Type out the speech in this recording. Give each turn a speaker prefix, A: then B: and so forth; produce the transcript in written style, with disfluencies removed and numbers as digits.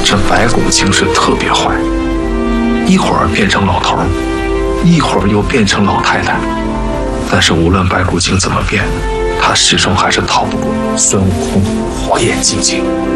A: 这白骨精是特别坏，一会儿变成老头，一会儿又变成老太太。但是无论白骨精怎么变，他始终还是逃不过孙悟空火眼金睛。